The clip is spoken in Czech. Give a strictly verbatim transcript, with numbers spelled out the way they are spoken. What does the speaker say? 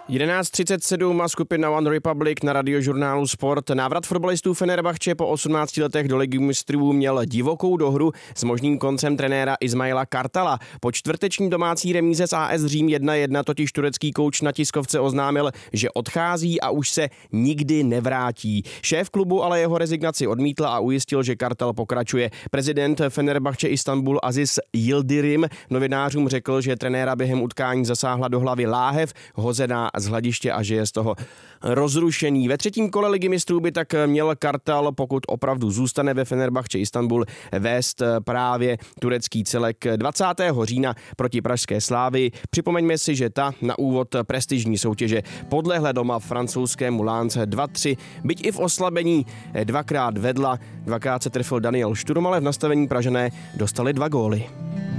jedenáct třicet sedm a skupina One Republic na radiožurnálu Sport. Návrat fotbalistů Fenerbahče po osmnácti letech do Ligy mistrů měl divokou dohru s možným koncem trenéra Ismaila Kartala. Po čtvrteční domácí remíze s A S Řím jedna jedna totiž turecký kouč na tiskovce oznámil, že odchází a už se nikdy nevrátí. Šéf klubu ale jeho rezignaci odmítl a ujistil, že Kartal pokračuje. Prezident Fenerbahče Istanbul Aziz Yildirim novinářům řekl, že trenéra během utkání zasáhla do hlavy láhev hozená z hladiště a že je z toho rozrušený. Ve třetím kole Ligy mistrů by tak měl Kartal, pokud opravdu zůstane ve Fenerbahče Istanbul, vést právě turecký celek dvacátého října proti pražské Slavii. Připomeňme si, že ta na úvod prestižní soutěže podlehla doma francouzskému Lens dva tři, byť i v oslabení dvakrát vedla, dvakrát se trefil Daniel Šturm, ale v nastavení Pražané dostali dva góly.